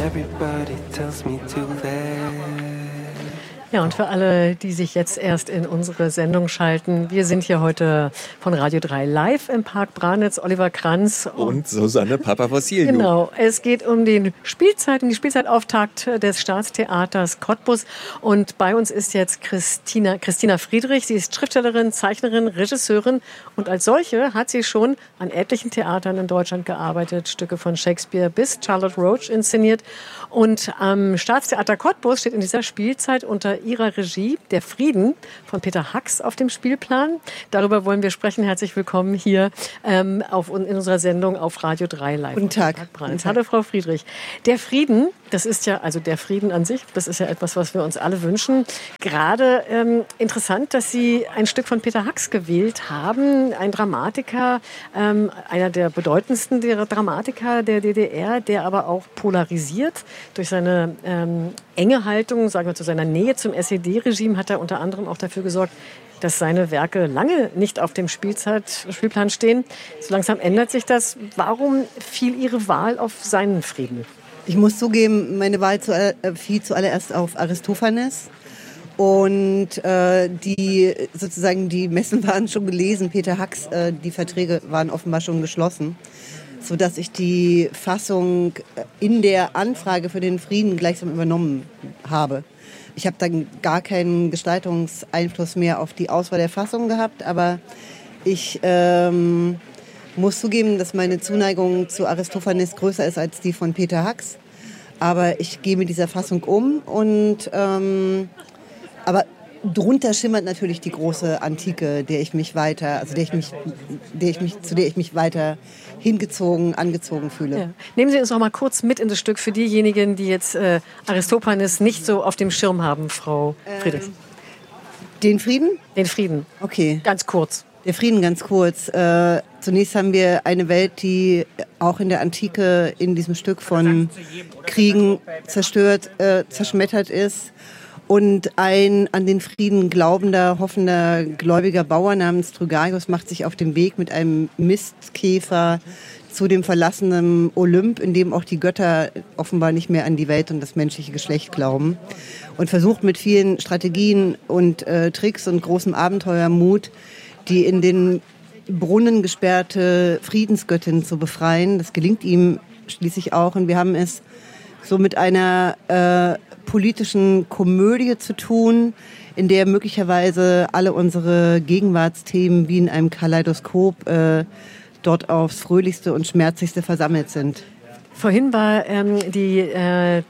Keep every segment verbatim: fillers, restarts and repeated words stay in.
everybody tells me to that. Ja, und für alle, die sich jetzt erst in unsere Sendung schalten, wir sind hier heute von Radio drei live im Park Branitz. Oliver Kranz und, und Susanne Papavasiliou. Genau, es geht um den Spielzeit, um die Spielzeitauftakt des Staatstheaters Cottbus. Und bei uns ist jetzt Christina, Christina Friedrich. Sie ist Schriftstellerin, Zeichnerin, Regisseurin. Und als solche hat sie schon an etlichen Theatern in Deutschland gearbeitet, Stücke von Shakespeare bis Charlotte Roach inszeniert. Und am Staatstheater Cottbus steht in dieser Spielzeit unter ihrer Regie der Frieden von Peter Hacks auf dem Spielplan. Darüber wollen wir sprechen. Herzlich willkommen hier ähm, auf, in unserer Sendung auf Radio drei live. Guten Tag. Guten Tag. Hallo Frau Friedrich. Der Frieden, das ist ja, also der Frieden an sich, das ist ja etwas, was wir uns alle wünschen. Gerade ähm, interessant, dass Sie ein Stück von Peter Hacks gewählt haben. Ein Dramatiker, ähm, einer der bedeutendsten der Dramatiker der D D R, der aber auch polarisiert. Durch seine ähm, enge Haltung, sagen wir zu seiner Nähe zum S E D-Regime, hat er unter anderem auch dafür gesorgt, dass seine Werke lange nicht auf dem Spielzeit, Spielplan stehen. So langsam ändert sich das. Warum fiel Ihre Wahl auf seinen Frieden? Ich muss zugeben, meine Wahl zu, äh, fiel zuallererst auf Aristophanes. Und äh, die sozusagen die Messen waren schon gelesen, Peter Hacks, äh, die Verträge waren offenbar schon geschlossen, sodass ich die Fassung in der Anfrage für den Frieden gleichsam übernommen habe. Ich habe dann gar keinen Gestaltungseinfluss mehr auf die Auswahl der Fassung gehabt, aber ich ähm, muss zugeben, dass meine Zuneigung zu Aristophanes größer ist als die von Peter Hacks. Aber ich gehe mit dieser Fassung um und ähm, aber drunter schimmert natürlich die große Antike, der ich mich weiter, also der ich mich, der ich mich, zu der ich mich weiter hingezogen, angezogen fühle. Ja. Nehmen Sie uns noch mal kurz mit in das Stück für diejenigen, die jetzt äh, Aristophanes nicht so auf dem Schirm haben, Frau Friedrich. Ähm, den Frieden? Den Frieden. Okay. Ganz kurz. Der Frieden ganz kurz. Äh, zunächst haben wir eine Welt, die auch in der Antike in diesem Stück von Kriegen zerstört, äh, zerschmettert ist. Und ein an den Frieden glaubender, hoffender, gläubiger Bauer namens Trygaios macht sich auf den Weg mit einem Mistkäfer zu dem verlassenen Olymp, in dem auch die Götter offenbar nicht mehr an die Welt und das menschliche Geschlecht glauben. Und versucht mit vielen Strategien und äh, Tricks und großem Abenteuermut, die in den Brunnen gesperrte Friedensgöttin zu befreien. Das gelingt ihm schließlich auch. Und wir haben es so mit einer äh, politischen Komödie zu tun, in der möglicherweise alle unsere Gegenwartsthemen wie in einem Kaleidoskop äh, dort aufs Fröhlichste und Schmerzlichste versammelt sind. Vorhin war ähm, die äh,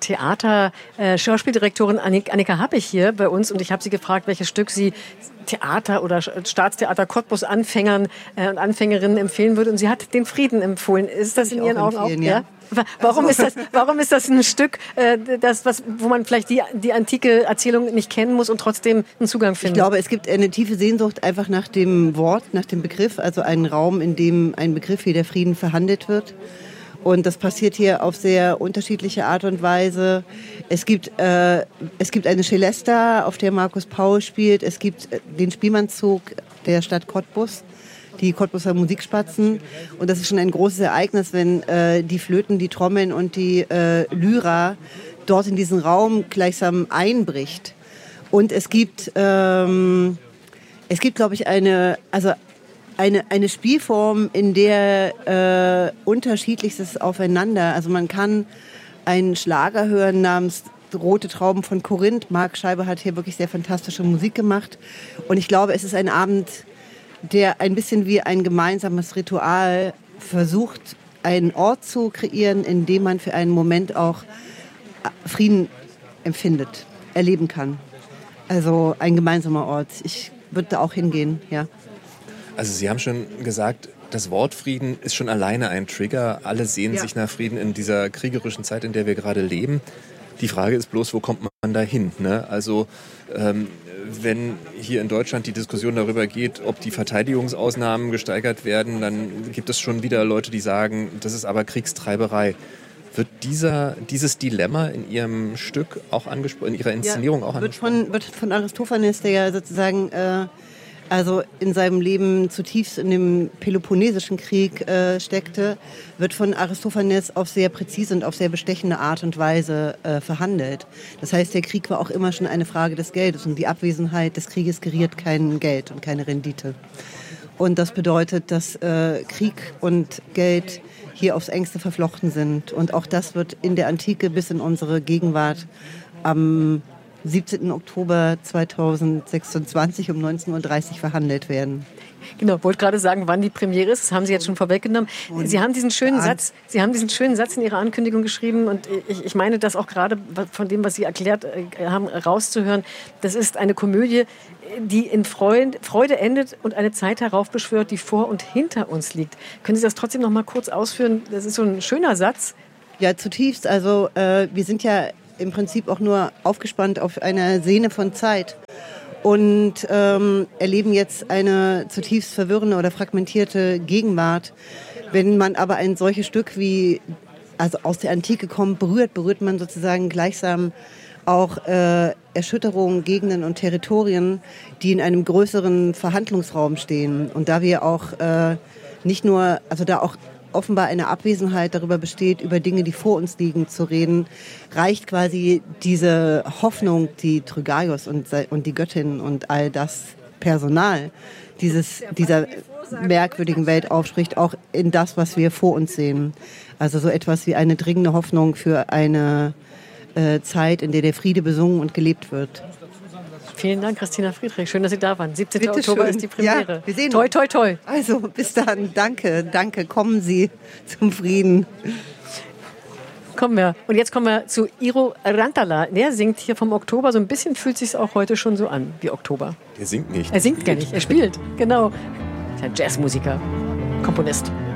Theater-Schauspieldirektorin äh, Annik, Annika Happig hier bei uns und ich habe sie gefragt, welches Stück sie Theater- oder Staatstheater Cottbus-Anfängern äh, und Anfängerinnen empfehlen würde und sie hat den Frieden empfohlen. Ist das in Ihren Augen auch? Ja. Ja? Warum ist das, warum ist das ein Stück, äh, das, was, wo man vielleicht die, die antike Erzählung nicht kennen muss und trotzdem einen Zugang findet? Ich glaube, es gibt eine tiefe Sehnsucht einfach nach dem Wort, nach dem Begriff, also einen Raum, in dem ein Begriff wie der Frieden verhandelt wird. Und das passiert hier auf sehr unterschiedliche Art und Weise. Es gibt, äh, es gibt eine Celesta, auf der Markus Paul spielt. Es gibt den Spielmannszug der Stadt Cottbus, die Cottbuser Musikspatzen. Und das ist schon ein großes Ereignis, wenn äh, die Flöten, die Trommeln und die äh, Lyra dort in diesen Raum gleichsam einbricht. Und es gibt, ähm, es gibt, glaube ich, eine, also eine, eine Spielform, in der äh, unterschiedlichstes aufeinander, also man kann einen Schlager hören namens Rote Trauben von Korinth. Marc Scheibe hat hier wirklich sehr fantastische Musik gemacht. Und ich glaube, es ist ein Abend, der ein bisschen wie ein gemeinsames Ritual versucht, einen Ort zu kreieren, in dem man für einen Moment auch Frieden empfindet, erleben kann. Also ein gemeinsamer Ort. Ich würde da auch hingehen, ja. Also Sie haben schon gesagt, das Wort Frieden ist schon alleine ein Trigger. Alle sehnen ja. sich nach Frieden in dieser kriegerischen Zeit, in der wir gerade leben. Die Frage ist bloß, wo kommt man da hin? Ne? Also ähm, wenn hier in Deutschland die Diskussion darüber geht, ob die Verteidigungsausnahmen gesteigert werden, dann gibt es schon wieder Leute, die sagen, das ist aber Kriegstreiberei. Wird dieser, dieses Dilemma in Ihrem Stück auch angesprochen, in Ihrer Inszenierung ja, auch wird angesprochen? Von, wird von Aristophanes, der ja sozusagen äh, also in seinem Leben zutiefst in dem Peloponnesischen Krieg äh, steckte, wird von Aristophanes auf sehr präzise und auf sehr bestechende Art und Weise äh, verhandelt. Das heißt, der Krieg war auch immer schon eine Frage des Geldes und die Abwesenheit des Krieges geriert kein Geld und keine Rendite. Und das bedeutet, dass äh, Krieg und Geld hier aufs Engste verflochten sind. Und auch das wird in der Antike bis in unsere Gegenwart am siebzehnten Oktober zweitausendsechsundzwanzig um neunzehn Uhr dreißig verhandelt werden. Genau, wollte gerade sagen, wann die Premiere ist. Das haben Sie jetzt schon vorweggenommen. Sie haben diesen schönen Satz, Sie haben diesen schönen Satz in Ihrer Ankündigung geschrieben und ich, ich meine das auch gerade von dem, was Sie erklärt haben, rauszuhören. Das ist eine Komödie, die in Freude, Freude endet und eine Zeit heraufbeschwört, die vor und hinter uns liegt. Können Sie das trotzdem noch mal kurz ausführen? Das ist so ein schöner Satz. Ja, zutiefst. Also äh, wir sind ja im Prinzip auch nur aufgespannt auf einer Sehne von Zeit und ähm, erleben jetzt eine zutiefst verwirrende oder fragmentierte Gegenwart. Wenn man aber ein solches Stück wie also aus der Antike kommt, berührt, berührt man sozusagen gleichsam auch äh, Erschütterungen, Gegenden und Territorien, die in einem größeren Verhandlungsraum stehen. Und da wir auch äh, nicht nur, also da auch offenbar eine Abwesenheit darüber besteht, über Dinge, die vor uns liegen, zu reden, reicht quasi diese Hoffnung, die Trygaios und, und die Göttin und all das Personal dieses, dieser merkwürdigen Welt aufspricht, auch in das, was wir vor uns sehen. Also so etwas wie eine dringende Hoffnung für eine äh, Zeit, in der der Friede besungen und gelebt wird. Vielen Dank, Christina Friedrich. Schön, dass Sie da waren. siebzehnten Oktober ist die Premiere. Ja, wir sehen toi, toi, toi. Also, bis dann. Danke, danke. Kommen Sie zum Frieden. Kommen wir. Und jetzt kommen wir zu Iiro Rantala. Der singt hier vom Oktober. So ein bisschen fühlt sich auch heute schon so an wie Oktober. Der singt nicht. Er singt gar nicht. Er spielt. Genau. Er ist ein Jazzmusiker, Komponist.